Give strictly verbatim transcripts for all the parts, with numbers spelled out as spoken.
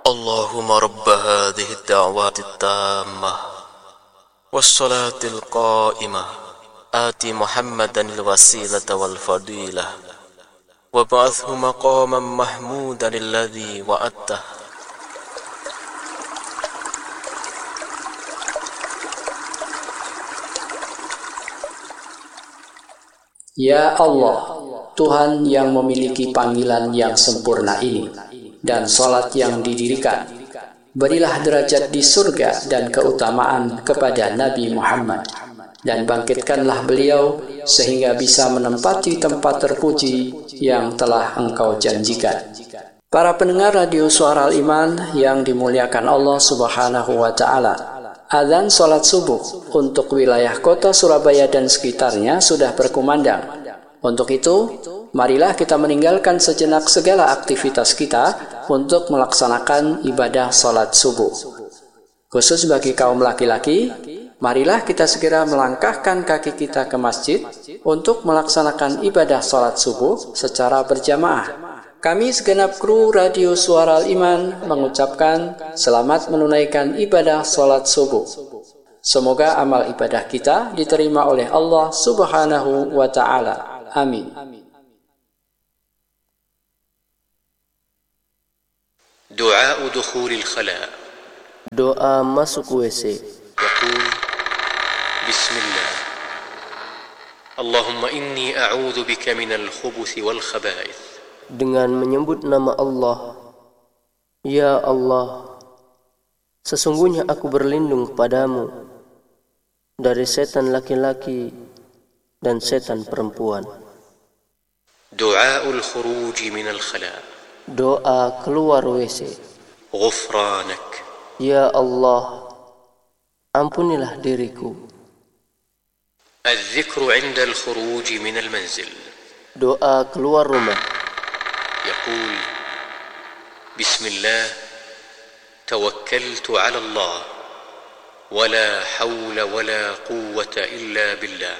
اللهم رب هذه الدعوات التامة والصلاة القائمة آت محمدا الوسيلة والفضيلة وابعثه مقاما محمودا الذي وعدته. Ya Allah, Tuhan yang memiliki panggilan yang sempurna ini dan salat yang didirikan, berilah derajat di surga dan keutamaan kepada Nabi Muhammad, dan bangkitkanlah beliau sehingga bisa menempati tempat terpuji yang telah Engkau janjikan. Para pendengar radio Suara Al-Iman yang dimuliakan Allah Subhanahu wa Ta'ala, azan salat subuh untuk wilayah kota Surabaya dan sekitarnya sudah berkumandang. Untuk itu, marilah kita meninggalkan sejenak segala aktivitas kita untuk melaksanakan ibadah salat subuh. Khusus bagi kaum laki-laki, marilah kita segera melangkahkan kaki kita ke masjid untuk melaksanakan ibadah salat subuh secara berjamaah. Kami segenap kru Radio Suara Al-Iman mengucapkan selamat menunaikan ibadah salat subuh. Semoga amal ibadah kita diterima oleh Allah Subhanahu wa Ta'ala. Amin. Doa dukhulil khala. Doa masuk W C. Yaqul Bismillah. Allahumma inni a'udzu bika minal khubuthi wal khaba'ith. Dengan menyebut nama Allah. Ya Allah, sesungguhnya aku berlindung kepadamu dari setan laki-laki dan setan perempuan. Du'aul khuruj minal khala. Doa keluar W C. Ghufranak. Ya Allah, ampunilah diriku. Al-dhikru 'inda al-khuruj minal manzil. Doa keluar rumah. يقول بسم الله توكلت على الله ولا حول ولا قوة إلا بالله.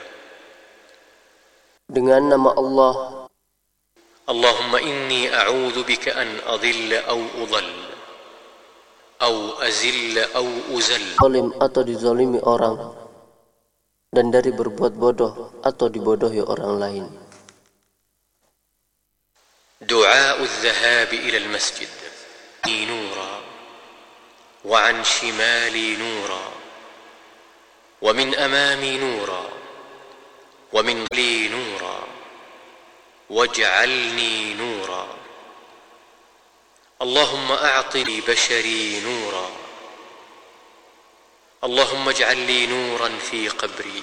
Dengan nama Allah. اللهم إني أعوذ بك أن أضل أو أضل أو أزل أو أزل. Zalim atau dizalimi orang, dan dari berbuat bodoh atau dibodohi orang lain. دعاء الذهاب إلى المسجد نورا وعن شمالي نورا ومن أمامي نورا ومن لي نورا واجعلني نورا اللهم أعطني بشري نورا اللهم اجعل لي نورا في قبري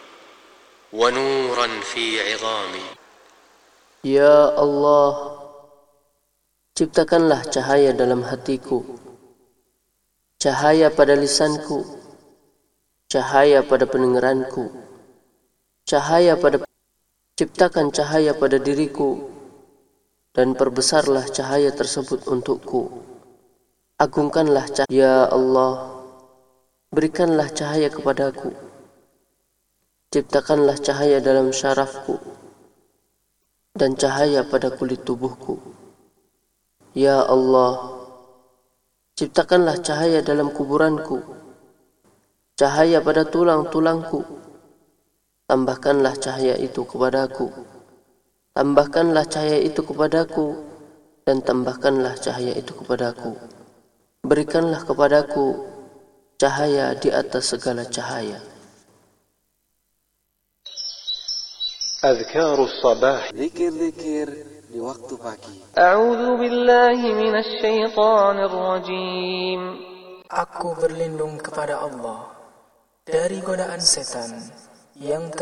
ونورا في عظامي. Ya Allah, ciptakanlah cahaya dalam hatiku, cahaya pada lisanku, cahaya pada pendengaranku, cahaya pada ciptakan cahaya pada diriku, dan perbesarlah cahaya tersebut untukku. Agungkanlah cahaya. Ya Allah, berikanlah cahaya kepadaku, ciptakanlah cahaya dalam syarafku dan cahaya pada kulit tubuhku. Ya Allah, ciptakanlah cahaya dalam kuburanku, cahaya pada tulang-tulangku. Tambahkanlah cahaya itu kepadaku, tambahkanlah cahaya itu kepadaku, dan tambahkanlah cahaya itu kepadaku. Berikanlah kepadaku cahaya di atas segala cahaya. أذكار الصباح. Zikir-zikir di waktu pagi. A'udzu billahi minasy syaithanir rajim. Aku berlindung kepada Allah dari godaan setan yang